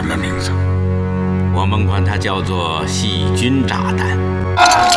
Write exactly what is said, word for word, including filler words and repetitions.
什么名字？ 我们管它叫做细菌炸弹。